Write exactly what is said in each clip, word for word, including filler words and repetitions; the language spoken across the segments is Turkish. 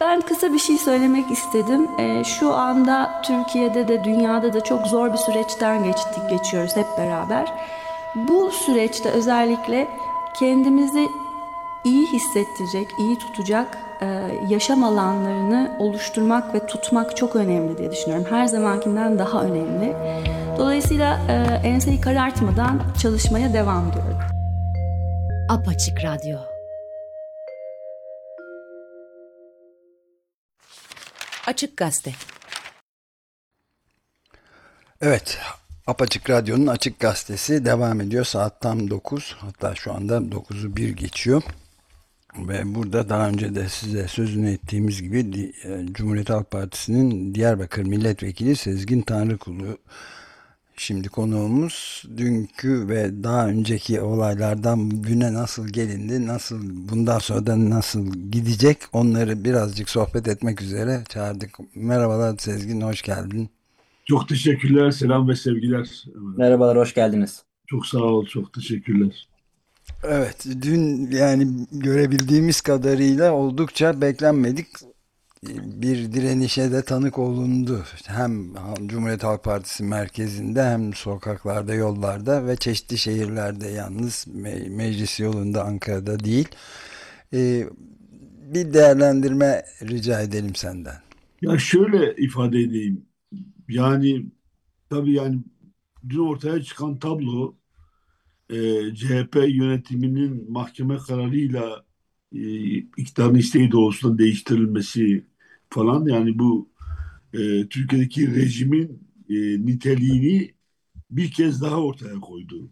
Ben kısa bir şey söylemek istedim. Ee, şu anda Türkiye'de de dünyada da çok zor bir süreçten geçtik, geçiyoruz hep beraber. Bu süreçte özellikle kendimizi iyi hissettirecek, iyi tutacak e, yaşam alanlarını oluşturmak ve tutmak çok önemli diye düşünüyorum. Her zamankinden daha önemli. Dolayısıyla e, enseyi karartmadan çalışmaya devam diyorum. Apaçık Radyo. Açık Gazete. Evet, Apaçık Radyo'nun Açık Gazetesi devam ediyor. Saat tam dokuz, hatta şu anda dokuzu bir geçiyor. Ve burada daha önce de size sözünü ettiğimiz gibi Di- e, Cumhuriyet Halk Partisi'nin Diyarbakır Milletvekili Sezgin Tanrıkulu şimdi konuğumuz. Dünkü ve daha önceki olaylardan bugüne nasıl gelindi, nasıl bundan sonra da nasıl gidecek, onları birazcık sohbet etmek üzere çağırdık. Merhabalar Sezgin, hoş geldin. Çok teşekkürler, selam ve sevgiler. Merhabalar, hoş geldiniz. Çok sağ ol, çok teşekkürler. Evet, dün yani görebildiğimiz kadarıyla oldukça beklenmedik bir direnişe de tanık olundu. Hem Cumhuriyet Halk Partisi merkezinde hem sokaklarda, yollarda ve çeşitli şehirlerde, yalnız me- meclis yolunda, Ankara'da değil. Ee, bir değerlendirme rica edelim senden. Ya şöyle ifade edeyim. Yani tabii yani dün ortaya çıkan tablo e, C H P yönetiminin mahkeme kararıyla e, iktidarın isteği doğrultusunda değiştirilmesi falan, yani bu e, Türkiye'deki rejimin e, niteliğini bir kez daha ortaya koydu.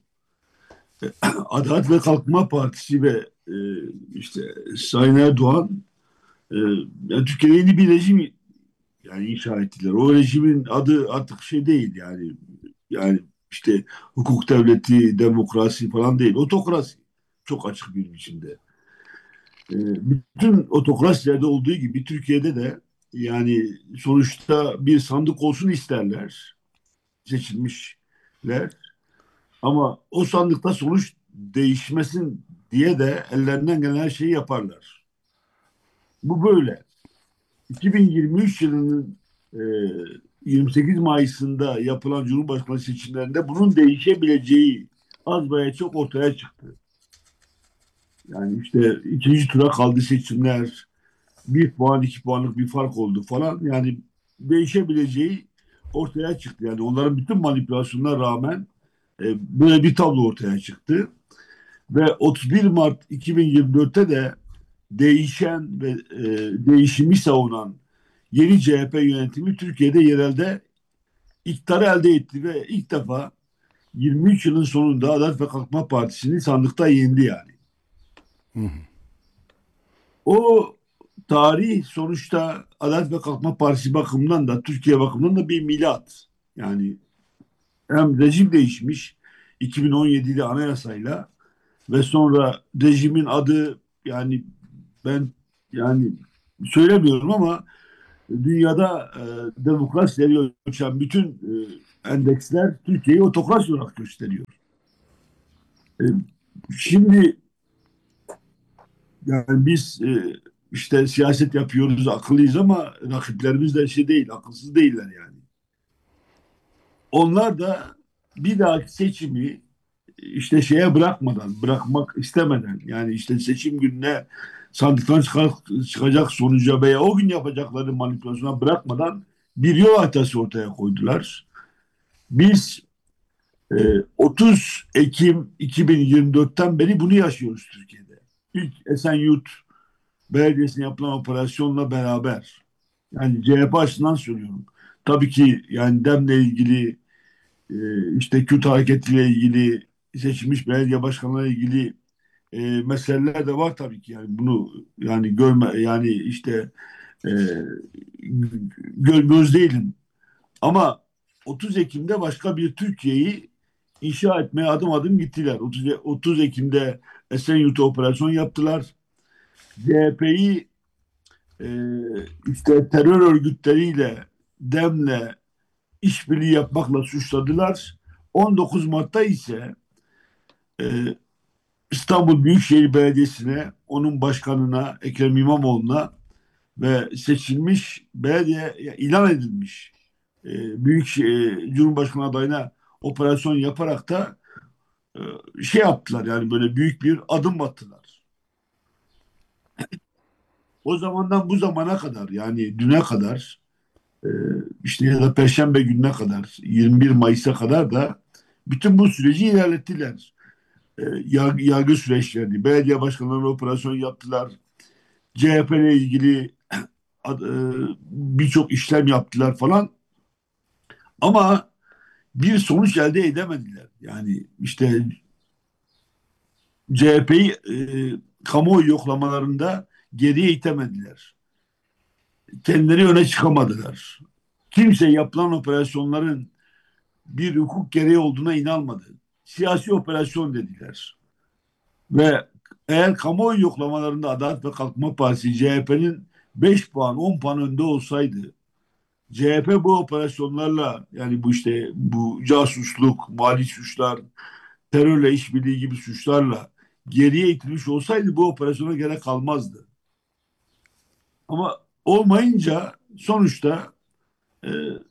Adalet ve Kalkınma Partisi ve e, işte Sayın Erdoğan, e, yani Türkiye'de yeni bir rejim yani inşa ettiler. O rejimin adı artık şey değil yani, yani işte hukuk devleti, demokrasi falan değil. Otokrasi. Çok açık bir biçimde. E, bütün otokrasilerde olduğu gibi Türkiye'de de yani sonuçta bir sandık olsun isterler. Seçilmişler. Ama o sandıkta sonuç değişmesin diye de ellerinden gelen her şeyi yaparlar. Bu böyle. iki bin yirmi üç yılının e, yirmi sekiz Mayıs'ında yapılan Cumhurbaşkanı seçimlerinde bunun değişebileceği az veya çok ortaya çıktı. Yani işte ikinci tura kaldı seçimler, bir puan iki puanlık bir fark oldu falan. Yani değişebileceği ortaya çıktı. Yani onların bütün manipülasyonlara rağmen e, böyle bir tablo ortaya çıktı. Ve otuz bir Mart iki bin yirmi dörtte de değişen ve e, değişimi savunan yeni C H P yönetimi Türkiye'de yerelde iktidarı elde etti ve ilk defa yirmi üç yılın sonunda Adalet ve Kalkınma Partisi'ni sandıkta yendi yani. Hı hı. O tarih sonuçta Adalet ve Kalkınma Partisi bakımından da Türkiye bakımından da bir milat. Yani hem rejim değişmiş iki bin on yedide anayasayla ve sonra rejimin adı, yani ben yani söylemiyorum ama dünyada e, demokrasileri ölçen bütün e, endeksler Türkiye'yi otokrasi olarak gösteriyor. E, şimdi yani biz e, işte siyaset yapıyoruz, akıllıyız ama rakiplerimiz de şey değil, akılsız değiller yani. Onlar da bir dahaki seçimi işte şeye bırakmadan, bırakmak istemeden, yani işte seçim gününe sandıktan çıkar, çıkacak sonuca veya o gün yapacakları manipülasyona bırakmadan bir yol haritası ortaya koydular. Biz e, otuz Ekim iki bin yirmi dörtten beri bunu yaşıyoruz Türkiye'de. İlk Esenyurt Belediyesi'ne yapılan operasyonla beraber, yani C H P açısından söylüyorum. Tabii ki yani DEM'le ilgili, e, işte Kürt hareketiyle ilgili, seçilmiş belediye başkanlarıyla ilgili e, meseleler de var tabii ki, yani bunu yani görme, yani işte e, görmüyoruz değilim ama otuz Ekim'de başka bir Türkiye'yi inşa etmeye adım adım gittiler. otuz, otuz Ekim'de Esenyurt'a operasyon yaptılar. C H P'yi e, işte terör örgütleriyle, DEM'le işbirliği yapmakla suçladılar. on dokuz Mart'ta ise e, İstanbul Büyükşehir Belediyesi'ne, onun başkanına Ekrem İmamoğlu'na ve seçilmiş belediye ilan edilmiş e, büyük e, Cumhurbaşkanı adayına operasyon yaparak da e, şey yaptılar, yani böyle büyük bir adım attılar. O zamandan bu zamana kadar, yani düne kadar, e, işte ya da Perşembe gününe kadar, yirmi bir Mayıs'a kadar da bütün bu süreci ilerlettiler. E, yargı, yargı süreçlerini, belediye başkanlarına operasyon yaptılar. C H P ile ilgili ad- e, birçok işlem yaptılar falan. Ama bir sonuç elde edemediler. Yani işte C H P'yi e, kamuoyu yoklamalarında geriye itemediler. Kendileri öne çıkamadılar. Kimse yapılan operasyonların bir hukuk gereği olduğuna inanmadı. Siyasi operasyon dediler. Ve eğer kamuoyu yoklamalarında Adalet ve Kalkınma Partisi C H P'nin beş puan on puan önde olsaydı, C H P bu operasyonlarla, yani bu işte bu casusluk, mali suçlar, terörle işbirliği gibi suçlarla geriye itilmiş olsaydı bu operasyona gerek kalmazdı. Ama olmayınca sonuçta e,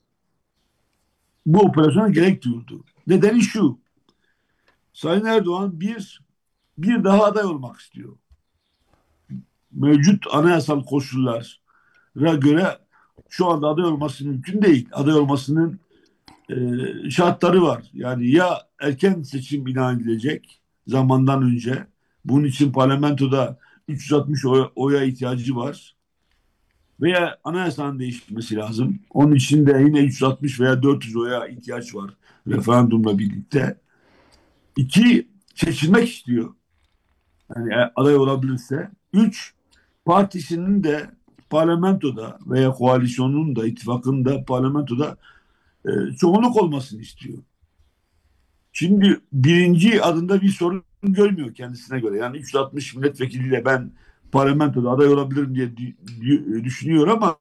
bu operasyona gerek duyuldu. Nedeni şu: Sayın Erdoğan bir bir daha aday olmak istiyor. Mevcut anayasal koşullara göre şu anda aday olması mümkün değil. Aday olmasının e, şartları var. Yani ya erken seçim ilan edilecek zamandan önce. Bunun için parlamentoda üç yüz altmış oy, oya ihtiyacı var. Veya anayasanın değişmesi lazım. Onun için de yine üç yüz altmış veya dört yüz oya ihtiyaç var referandumla birlikte. İki, seçilmek istiyor. Yani e, aday olabilirse. Üç, partisinin de parlamentoda veya koalisyonun da ittifakının da parlamentoda e, çoğunluk olmasını istiyor. Şimdi birinci adında bir sorun görmüyor kendisine göre. Yani üç yüz altmış milletvekiliyle ben parlamentoda aday olabilirim diye düşünüyor ama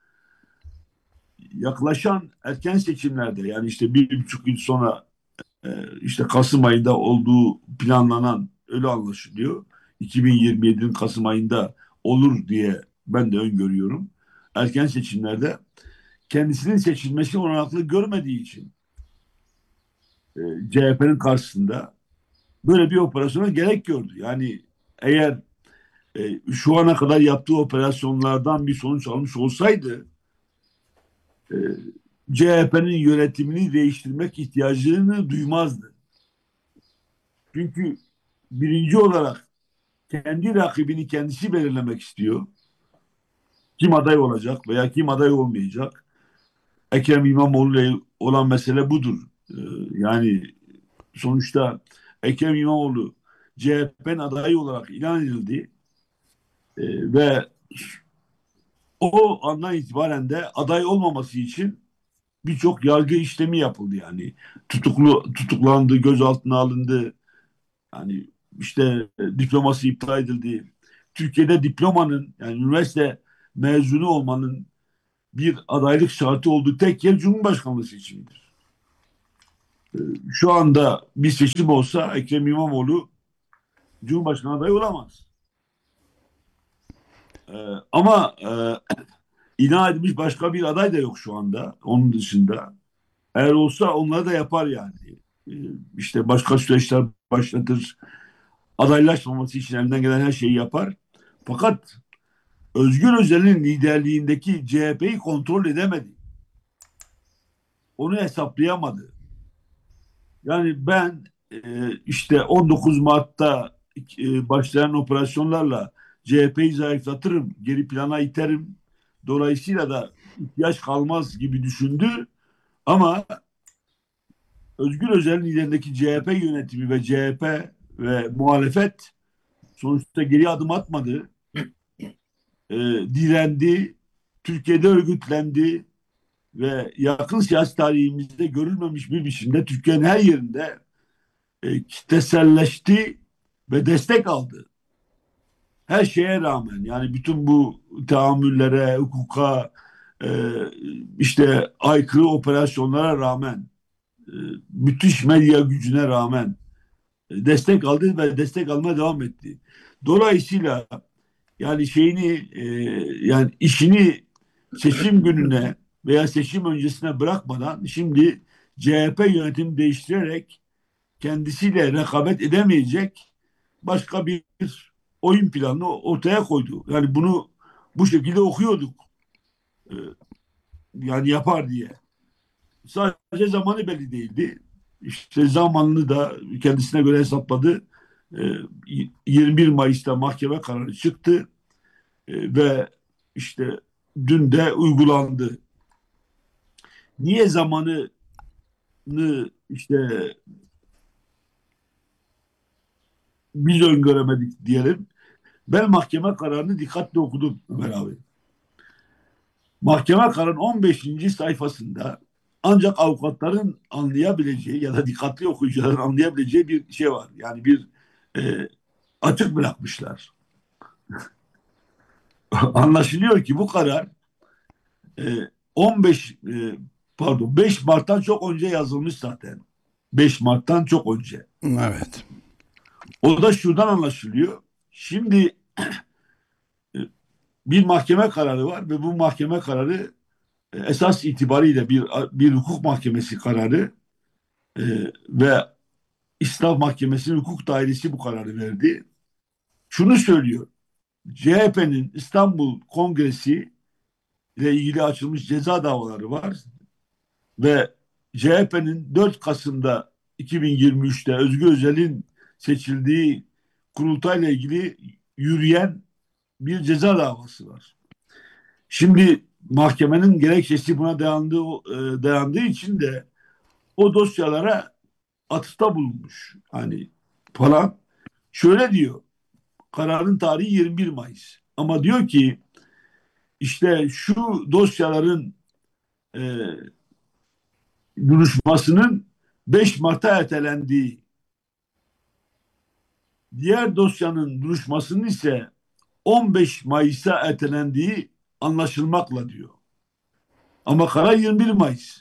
yaklaşan erken seçimlerde, yani işte bir buçuk yıl sonra, e, işte Kasım ayında olduğu planlanan, öyle anlaşılıyor. iki bin yirmi yedinin Kasım ayında olur diye ben de öngörüyorum. Erken seçimlerde kendisinin seçilmesi olanaklı görmediği için e, C H P'nin karşısında böyle bir operasyona gerek gördü. Yani eğer e, şu ana kadar yaptığı operasyonlardan bir sonuç almış olsaydı e, C H P'nin yönetimini değiştirmek ihtiyacını duymazdı. Çünkü birinci olarak kendi rakibini kendisi belirlemek istiyor. Kim aday olacak veya kim aday olmayacak. Ekrem İmamoğlu ile olan mesele budur. Ee, yani sonuçta Ekrem İmamoğlu C H P'nin adayı olarak ilan edildi. Ee, ve o andan itibaren de aday olmaması için birçok yargı işlemi yapıldı yani. Tutuklu tutuklandı, gözaltına alındı. Yani işte e, diploması iptal edildi. Türkiye'de diplomanın, yani üniversite mezunu olmanın bir adaylık şartı olduğu tek yer Cumhurbaşkanlığı seçimidir. E, Şu anda bir seçim olsa Ekrem İmamoğlu Cumhurbaşkanı adayı olamaz. E, ama e, ilan edilmiş başka bir aday da yok şu anda onun dışında. Eğer olsa onları da yapar yani. E, işte başka süreçler başlatır. Adaylaşmaması için elinden gelen her şeyi yapar. Fakat Özgür Özel'in liderliğindeki C H P'yi kontrol edemedi. Onu hesaplayamadı. Yani ben e, işte on dokuz Mart'ta e, başlayan operasyonlarla C H P'yi zayıflatırım, geri plana iterim. Dolayısıyla da ihtiyaç kalmaz gibi düşündü. Ama Özgür Özel'in liderindeki C H P yönetimi ve C H P ve muhalefet sonuçta geri adım atmadı. E, direndi, Türkiye'de örgütlendi ve yakın siyasi tarihimizde görülmemiş bir biçimde Türkiye'nin her yerinde e, kitleselleşti ve destek aldı. Her şeye rağmen, yani bütün bu tahammüllere, hukuka, e, işte aykırı operasyonlara rağmen, e, müthiş medya gücüne rağmen e, destek aldı ve destek almaya devam etti. Dolayısıyla yani şeyini e, yani işini seçim gününe veya seçim öncesine bırakmadan şimdi C H P yönetimi değiştirerek kendisiyle rekabet edemeyecek başka bir oyun planını ortaya koydu. Yani bunu bu şekilde okuyorduk. Ee, Yani yapar diye. Sadece zamanı belli değildi. İşte zamanını da kendisine göre hesapladı. Ee, yirmi bir Mayıs'ta mahkeme kararı çıktı. Ee, ve işte dün de uygulandı. Niye zamanını işte biz öngöremedik diyelim. Ben mahkeme kararını dikkatle okudum Ömer abi. Mahkeme kararının on beşinci sayfasında ancak avukatların anlayabileceği ya da dikkatli okuyucuların anlayabileceği bir şey var. Yani bir e, açık bırakmışlar. Anlaşılıyor ki bu karar e, on beş e, pardon beş Mart'tan çok önce yazılmış zaten. beş Mart'tan çok önce. Evet. O da şuradan anlaşılıyor. Şimdi e, bir mahkeme kararı var ve bu mahkeme kararı e, esas itibariyle bir bir hukuk mahkemesi kararı e, ve İslam Mahkemesi'nin hukuk dairesi bu kararı verdi. Şunu söylüyor. C H P'nin İstanbul Kongresi ile ilgili açılmış ceza davaları var ve C H P'nin dört Kasım'da iki bin yirmi üçte Özgür Özel'in seçildiği kurultayla ilgili yürüyen bir ceza davası var. Şimdi mahkemenin gerekçesi buna dayandığı, e, dayandığı için de o dosyalara atıfta bulunmuş. Hani falan. Şöyle diyor. Kararın tarihi yirmi bir Mayıs. Ama diyor ki işte şu dosyaların e, duruşmasının beş Mart'a ertelendiği, diğer dosyanın duruşmasının ise on beş Mayıs'a ertelendiği anlaşılmakla diyor. Ama karar yirmi bir Mayıs.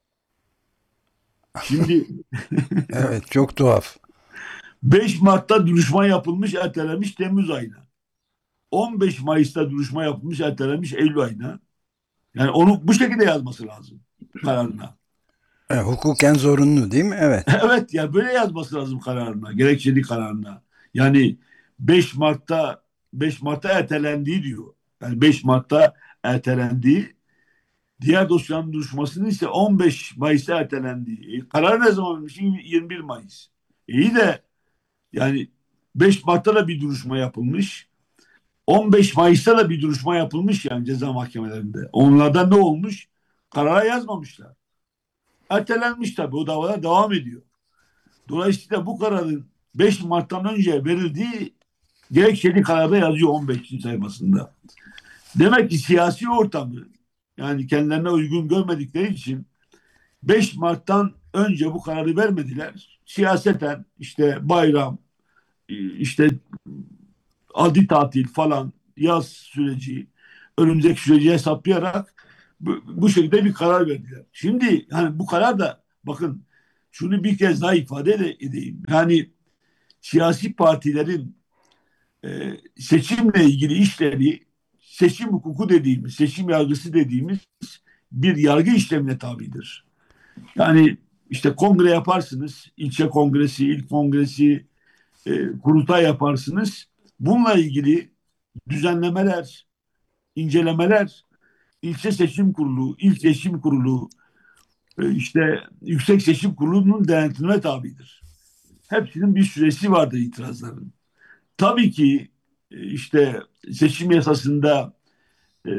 Şimdi Evet, çok tuhaf. beş Mart'ta duruşma yapılmış, ertelenmiş Temmuz ayına. on beş Mayıs'ta duruşma yapılmış, ertelenmiş Eylül ayına. Yani onu bu şekilde yazması lazım kararına. E, hukuken zorunlu değil mi? Evet. Evet ya böyle yazması lazım kararına, gerekçeli kararına. Yani beş Mart'ta beş Mart'ta ertelendiği diyor. Yani beş Mart'ta ertelendiği, diğer dosyanın duruşmasının ise on beş Mayıs'ta ertelendiği. E, karar ne zaman vermiş? yirmi bir Mayıs. E, İyi de yani beş Mart'ta da bir duruşma yapılmış. on beş Mayıs'ta da bir duruşma yapılmış yani ceza mahkemelerinde. Onlardan ne olmuş? Karara yazmamışlar. Ertelenmiş tabii, o davalar devam ediyor. Dolayısıyla bu kararın beş Mart'tan önce verildiği gerekçeli kararda yazıyor on beşinci sayfasında. Demek ki siyasi ortamı yani kendilerine uygun görmedikleri için beş Mart'tan önce bu kararı vermediler. Siyaseten işte bayram, işte adi tatil falan, yaz süreci, önümüzdeki süreci hesaplayarak bu, bu şekilde bir karar verdiler. Şimdi hani bu karar da bakın şunu bir kez daha ifade edeyim. Yani siyasi partilerin e, seçimle ilgili işleri seçim hukuku dediğimiz, seçim yargısı dediğimiz bir yargı işlemine tabidir. Yani işte kongre yaparsınız, ilçe kongresi, il kongresi, e, kurultay yaparsınız. Bununla ilgili düzenlemeler, incelemeler ilçe seçim kurulu, il seçim kurulu, e, işte yüksek seçim kurulunun denetimine tabidir. Hepsinin bir süresi vardır itirazların. Tabii ki e, işte seçim yasasında e,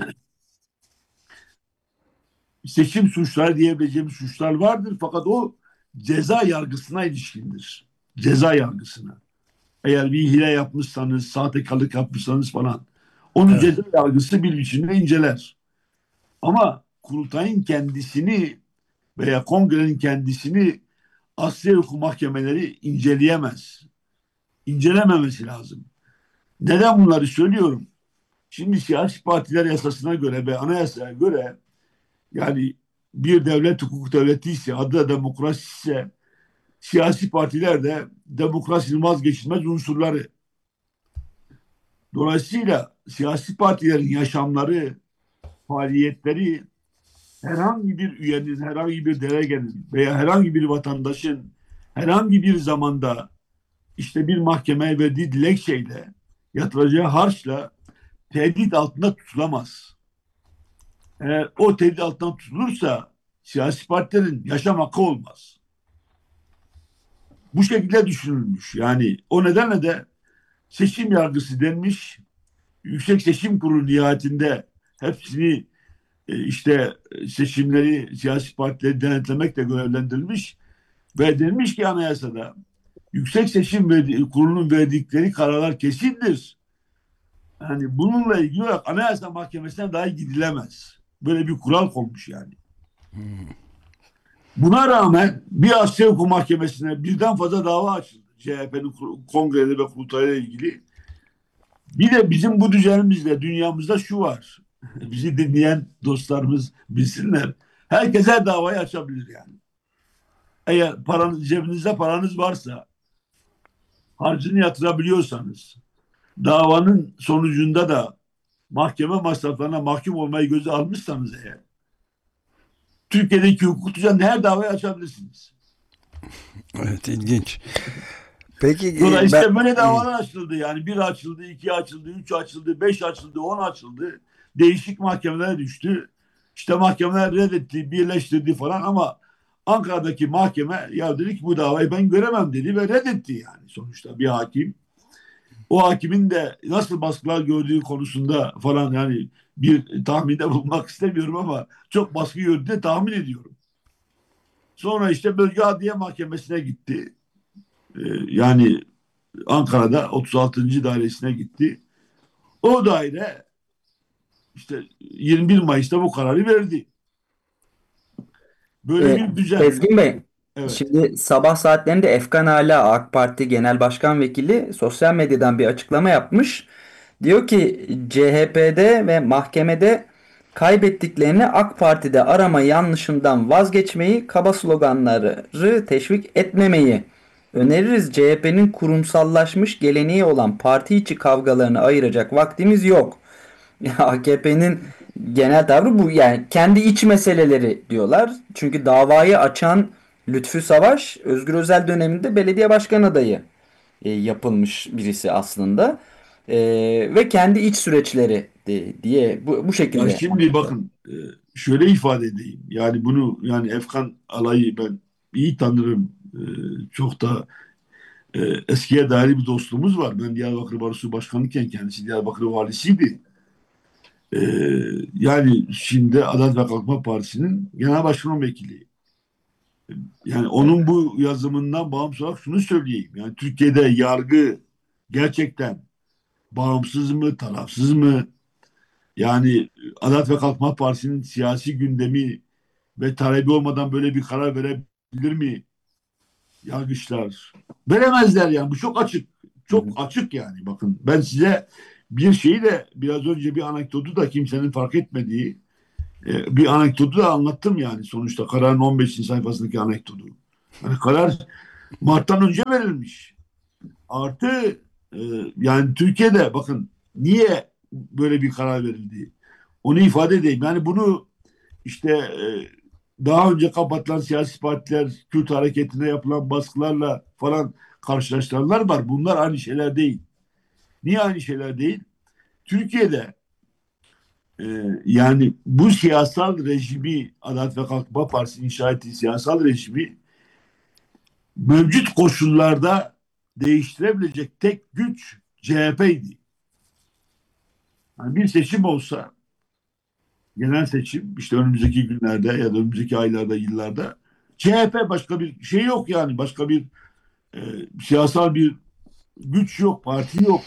seçim suçları diyebileceğimiz suçlar vardır. Fakat o ceza yargısına ilişkindir. Ceza yargısına. Eğer bir hile yapmışsanız, sahtekarlık yapmışsanız falan. Onu Evet. ceza yargısı bir biçimde inceler. Ama kurultayın kendisini veya kongrenin kendisini asliye hukuk mahkemeleri inceleyemez. İncelememesi lazım. Neden bunları söylüyorum? Şimdi siyasi partiler yasasına göre ve anayasaya göre yani bir devlet hukuk devleti ise adı da demokrasi ise siyasi partiler de demokrasinin vazgeçilmez unsurları. Dolayısıyla siyasi partilerin yaşamları, faaliyetleri herhangi bir üyenin, herhangi bir delegenin veya herhangi bir vatandaşın herhangi bir zamanda işte bir mahkemeye verdiği dilekçeyle yatıracağı harçla tehdit altında tutulamaz. Eğer o tehdit altında tutulursa siyasi partilerin yaşam hakkı olmaz. Bu şekilde düşünülmüş. Yani o nedenle de seçim yargısı denmiş. Yüksek Seçim Kurulu nihayetinde hepsini e, işte seçimleri siyasi partileri denetlemekle görevlendirilmiş ve denmiş ki anayasada Yüksek Seçim Kurulu'nun verdikleri kararlar kesindir. Yani bununla ilgili olarak Anayasa Mahkemesi'ne dahi gidilemez. Böyle bir kural konmuş yani. Buna rağmen bir Asya Hukuku Mahkemesi'ne birden fazla dava açıldı. C H P'nin kongreleri ve kurultayla ilgili. Bir de bizim bu düzenimizde, dünyamızda şu var. Bizi dinleyen dostlarımız bilsinler. Herkes her davayı açabilir yani. Eğer paranız, cebinizde paranız varsa, harcını yatırabiliyorsanız, davanın sonucunda da mahkeme masraflarına mahkum olmayı göze almışsanız eğer, Türkiye'deki hukuk düzeninde her davayı açabilirsiniz. Evet, ilginç. Peki Dolayısıyla ben, böyle davalar açıldı yani. Bir açıldı, iki açıldı, üç açıldı, beş açıldı, on açıldı. Değişik mahkemelere düştü. İşte mahkemeler reddetti, birleştirdi falan ama Ankara'daki mahkeme ya dedi ki bu davayı ben göremem dedi ve reddetti yani sonuçta bir hakim. O hakimin de nasıl baskılar gördüğü konusunda falan yani bir tahminde bulunmak istemiyorum ama çok baskı gördüğünü tahmin ediyorum. Sonra işte Bölge Adliye Mahkemesi'ne gitti. Ee, yani Ankara'da otuz altıncı dairesine gitti. O daire işte yirmi bir Mayıs'ta bu kararı verdi. Böyle E, bir düzen. Sezgin Bey, Evet. şimdi sabah saatlerinde Efkan Ala AK Parti Genel Başkan Vekili sosyal medyadan bir açıklama yapmış. Diyor ki C H P'de ve mahkemede kaybettiklerini AK Parti'de arama yanlışından vazgeçmeyi, kaba sloganları teşvik etmemeyi öneririz. C H P'nin kurumsallaşmış geleneği olan parti içi kavgalarını ayıracak vaktimiz yok. A K P'nin genel tavrı bu, yani kendi iç meseleleri diyorlar. Çünkü davayı açan Lütfü Savaş Özgür Özel döneminde belediye başkan adayı e, yapılmış birisi aslında. E, ve kendi iç süreçleri de- diye bu, bu Ya şekilde. şimdi bakın e, şöyle ifade edeyim. Yani bunu yani Efkan Alay'ı ben iyi tanırım. E, Çok da e, eskiye dair bir dostluğumuz var. Ben Diyarbakır Barosu Başkanı'yken kendisi Diyarbakır Valisi'ydi. E, Yani şimdi Adalet ve Kalkınma Partisi'nin genel başkan vekili. Yani onun bu yazımından bağımsız olarak şunu söyleyeyim. Yani Türkiye'de yargı gerçekten bağımsız mı, tarafsız mı? Yani Adalet ve Kalkınma Partisi'nin siyasi gündemi ve talebi olmadan böyle bir karar verebilir mi yargıçlar? Veremezler yani. Bu çok açık. Hı hı. Çok açık yani. Bakın ben size bir şeyi de biraz önce bir anekdotu da kimsenin fark etmediği e, bir anekdotu da anlattım yani sonuçta kararın on beşinci sayfasındaki anekdotu. Yani karar Mart'tan önce verilmiş. Artı e, yani Türkiye'de bakın niye böyle bir karar verildi? Onu ifade edeyim. Yani bunu işte e, daha önce kapatılan siyasi partiler, Kürt hareketine yapılan baskılarla falan karşılaştıranlar var. Bunlar aynı şeyler değil. Niye aynı şeyler değil? Türkiye'de e, yani bu siyasal rejimi Adalet ve Kalkınma Partisi inşa ettiği siyasal rejimi mevcut koşullarda değiştirebilecek tek güç C H P'ydi. Yani bir seçim olsa genel seçim işte önümüzdeki günlerde ya da önümüzdeki aylarda, yıllarda C H P başka bir şey yok yani. Başka bir e, siyasal bir güç yok, parti yok.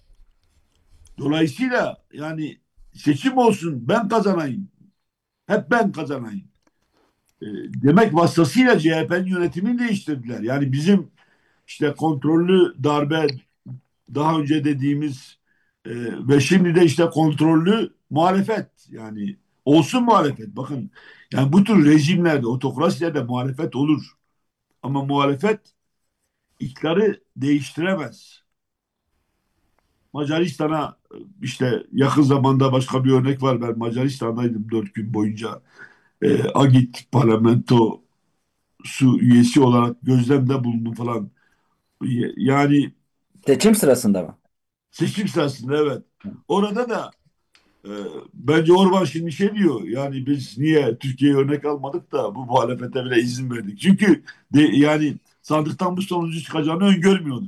Dolayısıyla yani seçim olsun ben kazanayım. Hep ben kazanayım. E, Demek vasıtasıyla C H P'nin yönetimini değiştirdiler. Yani bizim işte kontrollü darbe daha önce dediğimiz e, ve şimdi de işte kontrollü muhalefet yani olsun muhalefet. Bakın yani bu tür rejimlerde, otokrasilerde muhalefet olur. Ama muhalefet iktidarı değiştiremez. Macaristan'a işte yakın zamanda başka bir örnek var. Ben Macaristan'daydım dört gün boyunca. E, Agit parlamentosu üyesi olarak gözlemde bulundum falan. Yani Seçim sırasında mı? seçim sırasında evet. Orada da e, bence Orban şimdi şey diyor. Yani biz niye Türkiye'ye örnek almadık da bu muhalefete bile izin verdik. Çünkü de, yani sandıktan bu sonucu çıkacağını öngörmüyordu.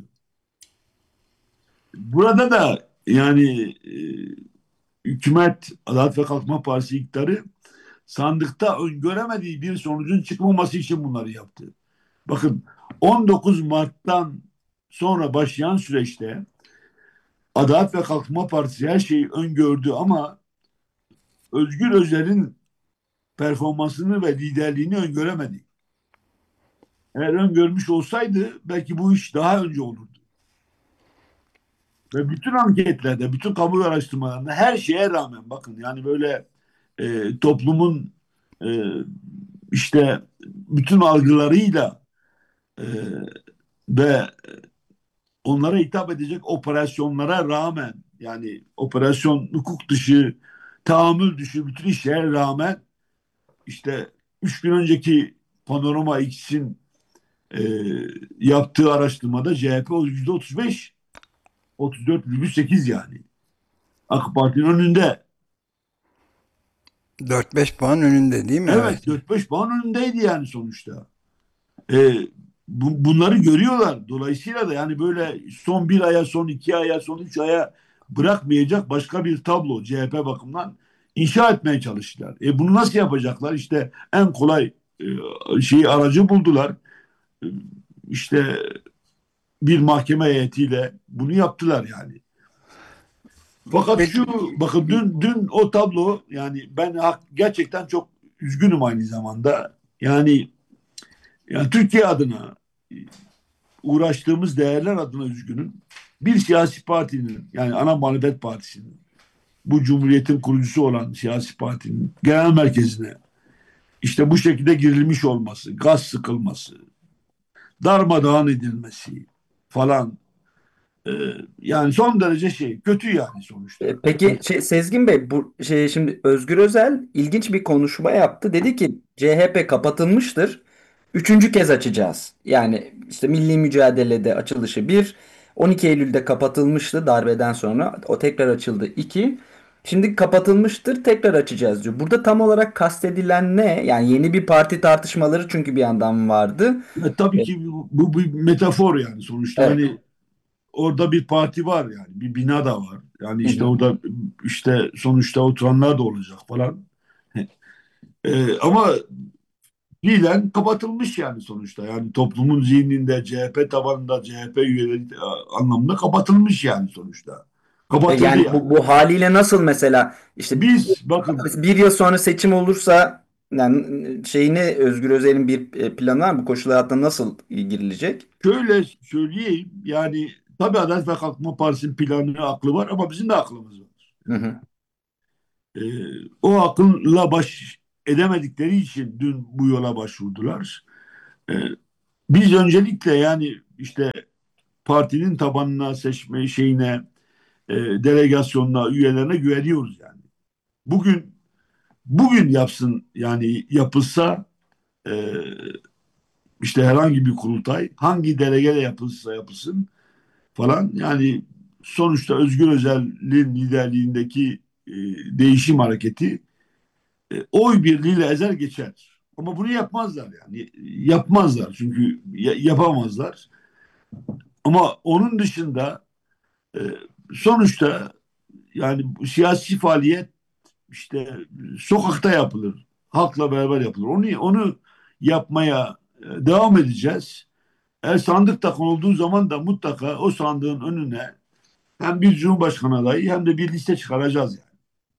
Burada da yani e, hükümet Adalet ve Kalkınma Partisi iktidarı sandıkta öngöremediği bir sonucun çıkmaması için bunları yaptı. Bakın on dokuz Mart'tan sonra başlayan süreçte Adalet ve Kalkınma Partisi her şeyi öngördü ama Özgür Özel'in performansını ve liderliğini öngöremedi. Eğer öngörmüş olsaydı belki bu iş daha önce olurdu. Ve bütün anketlerde, bütün kamu araştırmalarında her şeye rağmen bakın yani böyle e, toplumun e, işte bütün algılarıyla e, ve onlara hitap edecek operasyonlara rağmen yani operasyon hukuk dışı, tahammül dışı bütün işlere rağmen işte üç gün önceki Panorama X'in e, yaptığı araştırmada C H P yüzde otuz beş, otuz dört virgül sekiz yani. AK Parti'nin önünde. dört beş puan önünde değil mi? Evet. Evet dört beş puan önündeydi yani sonuçta. E, bu, bunları görüyorlar. Dolayısıyla da yani böyle son bir aya, son iki aya, son üç aya bırakmayacak başka bir tablo C H P bakımından inşa etmeye çalıştılar. E bunu nasıl yapacaklar? İşte en kolay e, şeyi aracı buldular. E, işte bir mahkeme heyetiyle bunu yaptılar yani. Fakat Peki, şu bakın dün dün o tablo yani ben hak- gerçekten çok üzgünüm aynı zamanda. Yani yani Türkiye adına uğraştığımız değerler adına üzgünüm. Bir siyasi partinin yani ana muhalefet partisinin bu cumhuriyetin kurucusu olan siyasi partinin genel merkezine işte bu şekilde girilmiş olması, gaz sıkılması, darmadağın edilmesi falan e, yani son derece şey kötü yani sonuçta. E, Peki şey, Sezgin Bey, bu şey, şimdi Özgür Özel ilginç bir konuşma yaptı. Dedi ki C H P kapatılmıştır. Üçüncü kez açacağız. Yani işte milli mücadelede açılışı bir, on iki Eylül'de kapatılmıştı darbeden sonra. O tekrar açıldı iki. Şimdi kapatılmıştır, tekrar açacağız diyor. Burada tam olarak kastedilen ne? Yani yeni bir parti tartışmaları çünkü bir yandan vardı. E, tabii Evet. ki bu, bu bir metafor yani sonuçta Evet. hani orada bir parti var yani bir bina da var. Yani Hı işte hı. orada işte sonuçta oturanlar da olacak falan. E, ama fiilen kapatılmış yani sonuçta. Yani toplumun zihninde C H P tabanında C H P üyeleri e, anlamında kapatılmış yani sonuçta. E, Kapatıldı Yani yani. bu, bu haliyle nasıl mesela işte Biz bakın bir yıl sonra seçim olursa yani şeyini Özgür Özel'in bir e, planı var mı? Bu koşullar altında nasıl girilecek? şöyle söyleyeyim yani tabii Adalet ve Kalkınma Partisi'nin planı aklı var ama bizim de aklımız var. Hı hı. E, o akılla baş edemedikleri için dün bu yola başvurdular. E, biz öncelikle yani işte partinin tabanına seçme şeyine e, delegasyonuna üyelerine güveniyoruz yani. Bugün bugün yapsın yani yapılsa e, işte herhangi bir kurultay hangi delegeyle yapılsa yapılsın falan yani sonuçta Özgür Özel'in liderliğindeki e, değişim hareketi e, oy birliğiyle ezer geçer. Ama bunu yapmazlar yani. Yapmazlar çünkü ya- yapamazlar. Ama onun dışında e, sonuçta yani bu siyasi faaliyet işte sokakta yapılır. Halkla beraber yapılır. Onu onu yapmaya e, devam edeceğiz. Eğer sandık da konulduğu zaman da mutlaka o sandığın önüne hem bir cumhurbaşkanı adayı hem de bir liste çıkaracağız yani.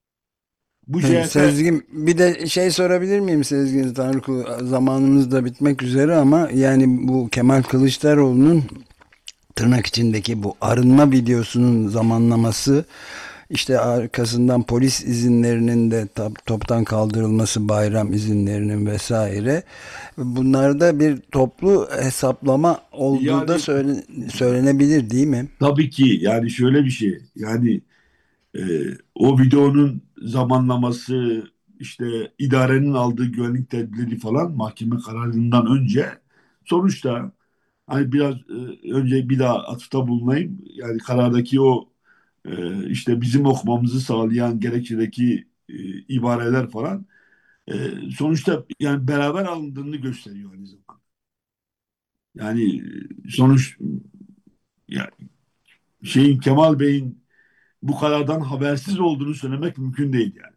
Bu e, C H P Sezgin, bir de şey sorabilir miyim Sezgin Tanrıkulu? Zamanımız da bitmek üzere ama yani bu Kemal Kılıçdaroğlu'nun tırnak içindeki bu arınma videosunun zamanlaması İşte arkasından polis izinlerinin de tap- toptan kaldırılması, bayram izinlerinin vesaire. Bunlarda bir toplu hesaplama olduğu da Yani söyle- söylenebilir değil mi? tabii ki yani şöyle bir şey. Yani e, o videonun zamanlaması, işte idarenin aldığı güvenlik tedbirleri falan mahkeme kararından önce, sonuçta hani biraz e, önce bir daha atıfta bulunayım. Yani karardaki o e, işte bizim okumamızı sağlayan gerekçedeki e, ibareler falan e, sonuçta yani beraber alındığını gösteriyor aynı zamanda. Yani e, sonuç ya şeyin Kemal Bey'in bu karardan habersiz olduğunu söylemek mümkün değil yani.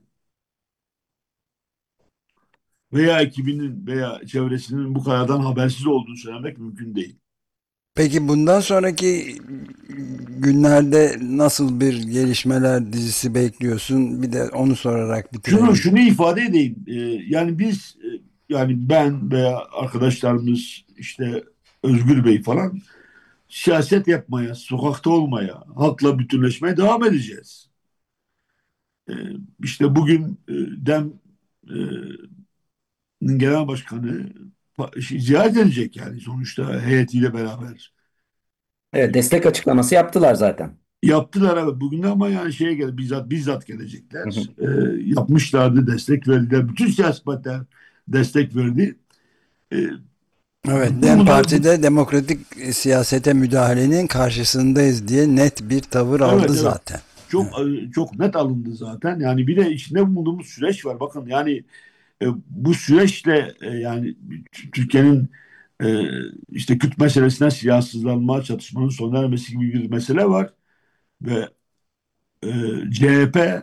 Veya ekibinin veya çevresinin bu karardan habersiz olduğunu söylemek mümkün değil. Peki bundan sonraki günlerde nasıl bir gelişmeler dizisi bekliyorsun? Bir de onu sorarak Şunu bitirelim. şunu ifade edeyim. Ee, yani biz e, yani ben veya arkadaşlarımız işte Özgür Bey falan siyaset yapmaya, sokakta olmaya, halkla bütünleşmeye devam edeceğiz. Ee, işte bugün e, Dem e, genel başkanı pa- şey, ziyaret edecek yani sonuçta heyetiyle beraber. Evet, destek açıklaması yaptılar zaten. Yaptılar evet bugün de, ama yani şeye gel bizzat bizzat Hı hı. gelecekler. Ee, yapmışlardı, destek verdiler. Bütün siyasi partiler destek verdi. Ee, Evet, bütün DEM bunlar bu, Parti'de demokratik siyasete müdahalenin karşısındayız diye net bir tavır aldı evet evet zaten. çok çok net alındı zaten. Yani bir de içinde bulunduğumuz süreç var. Bakın yani e, bu süreçle e, yani Türkiye'nin e, işte Kürt meselesine siyasızlanma, çatışmanın sona ermesi gibi bir mesele var ve e, C H P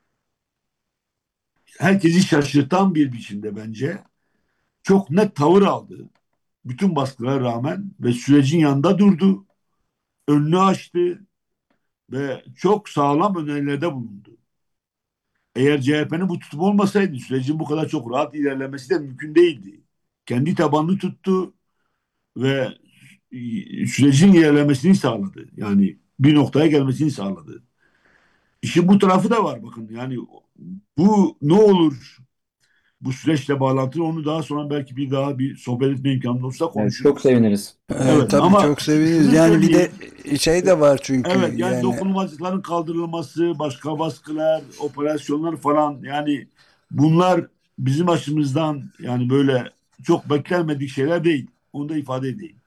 herkesi şaşırtan bir biçimde bence çok net tavır aldı. Bütün baskılara rağmen ve sürecin yanında durdu. Önünü açtı ve çok sağlam önerilerde bulundu. Eğer C H P'nin bu tutumu olmasaydı sürecin bu kadar çok rahat ilerlemesi de mümkün değildi. Kendi tabanını tuttu ve sürecin ilerlemesini sağladı. Yani bir noktaya gelmesini sağladı. İşin bu tarafı da var bakın. Yani bu ne olur bu süreçle bağlantılı, onu daha sonra belki bir daha bir sohbet etme imkanı olursa Evet, çok konuşuruz. seviniriz. Evet, Evet tabii ama çok seviniriz. şunu Yani bir de söyleyeyim. şey de var çünkü Evet yani yani dokunulmazlıkların kaldırılması, başka baskılar, operasyonlar falan, yani bunlar bizim açımızdan yani böyle çok beklenmedik şeyler değil. Onu da ifade edeyim.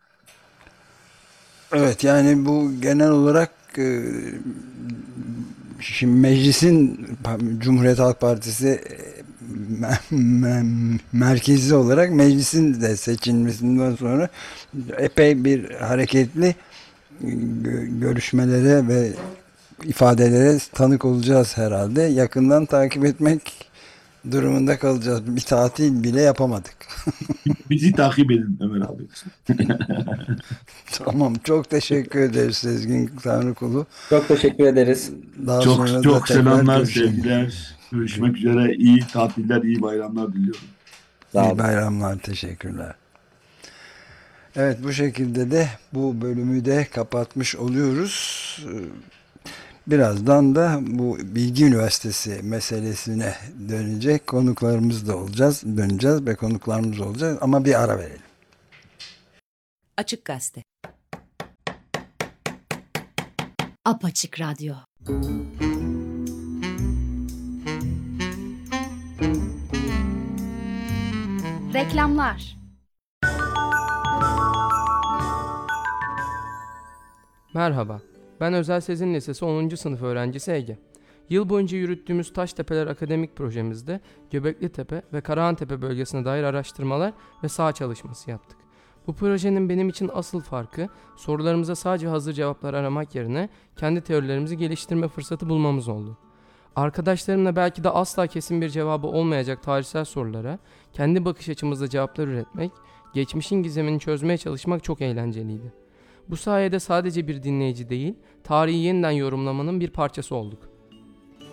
evet yani bu genel olarak e, şimdi meclisin Cumhuriyet Halk Partisi e, me- me- merkezi olarak meclisin de seçilmesinden sonra epey bir hareketli gö- görüşmelere ve ifadelere tanık olacağız herhalde. Yakından takip etmek durumunda kalacağız. Bir tatil bile yapamadık. Bizi takip edin Ömer abi. Tamam. Çok teşekkür ederiz Sezgin Tanrıkulu. Çok teşekkür ederiz. Daha Çok sonra da çok tekrar selamlar, görüşelim. sevgiler. Görüşmek üzere. İyi tatiller, iyi bayramlar diliyorum. Sağ İyi olun. bayramlar. Teşekkürler. Evet, bu şekilde de bu bölümü de kapatmış oluyoruz. Birazdan da bu Bilgi Üniversitesi meselesine dönecek konuklarımız da olacağız. Döneceğiz ve konuklarımız olacak ama bir ara verelim. Açık Gazete. Apaçık Radyo. Reklamlar. Merhaba, ben Özel Sezin Lisesi onuncu sınıf öğrencisi Ege. Yıl boyunca yürüttüğümüz Taştepeler Akademik projemizde Göbeklitepe ve Karahantepe bölgesine dair araştırmalar ve saha çalışması yaptık. Bu projenin benim için asıl farkı, sorularımıza sadece hazır cevaplar aramak yerine kendi teorilerimizi geliştirme fırsatı bulmamız oldu. Arkadaşlarımla belki de asla kesin bir cevabı olmayacak tarihsel sorulara kendi bakış açımızda cevaplar üretmek, geçmişin gizemini çözmeye çalışmak çok eğlenceliydi. Bu sayede sadece bir dinleyici değil, tarihi yeniden yorumlamanın bir parçası olduk.